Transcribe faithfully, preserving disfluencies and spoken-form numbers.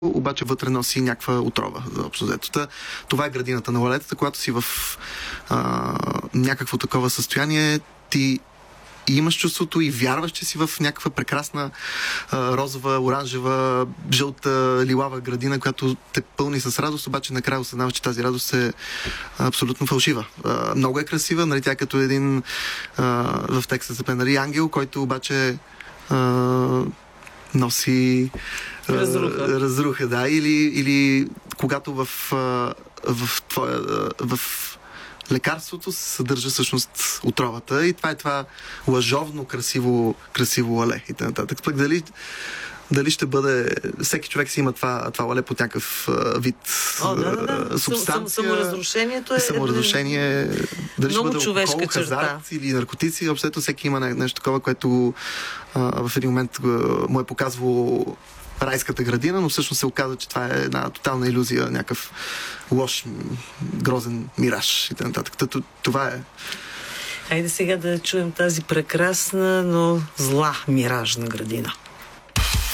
обаче вътре носи някаква отрова за общо взето. Това е градината на лалетата, когато си в а, някакво такова състояние, ти и имаш чувството и вярваш, че си в някаква прекрасна а, розова, оранжева, жълта, лилава градина, която те пълни с радост, обаче накрая осъзнаваш, че тази радост е абсолютно фалшива. А, много е красива, нали, тя като един а, в текста за нали, ангел, който обаче а, носи а, разруха. разруха, да, или, или когато в, а, в твоя в лекарството се съдържа всъщност отровата и това е това лъжовно красиво, красиво лале и т.н. Пък дали, дали ще бъде... Всеки човек си има това, това лале по някакъв вид О, да, да, да. субстанция. Саморазрушението е... Саморазрушение... Дали много ще бъде човешка алкохол, черта. хазарт или наркотици. Общото всеки има нещо такова, което а, в един момент а, му е показвало райската градина, но всъщност се оказа, че това е една тотална илюзия, някакъв лош, грозен мираж и т.н. Това е. Хайде сега да чуем тази прекрасна, но зла миражна градина.